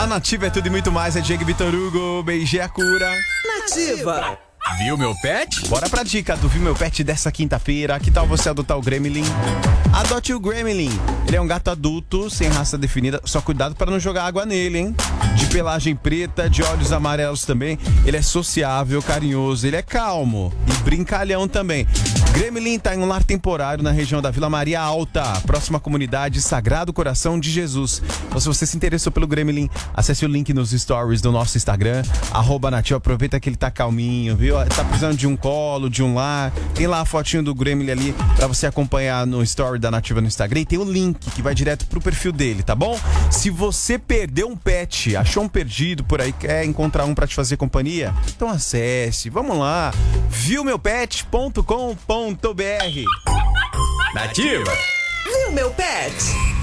Na Nativa é tudo e muito mais. É Diego Vitor Hugo, beijei a cura. Nativa. Viu meu pet? Bora pra dica do Viu Meu Pet dessa quinta-feira. Que tal você adotar o Gremlin? Adote o Gremlin. Ele é um gato adulto, sem raça definida. Só cuidado para não jogar água nele, hein? De pelagem preta, de olhos amarelos também. Ele é sociável, carinhoso, ele é calmo e brincalhão também. Gremlin tá em um lar temporário na região da Vila Maria Alta, próxima à comunidade Sagrado Coração de Jesus. Então, se você se interessou pelo Gremlin, acesse o link nos stories do nosso Instagram, @Nativa. Aproveita que ele tá calminho, viu? Tá precisando de um colo, de um lar. Tem lá a fotinho do Gremlin ali pra você acompanhar no story da Nativa no Instagram. E tem o link que vai direto pro perfil dele, tá bom? Se você perdeu um pet, achou um perdido por aí, quer encontrar um pra te fazer companhia, então acesse, vamos lá, viumeupet.com.br. Nativa. Viu meu pet?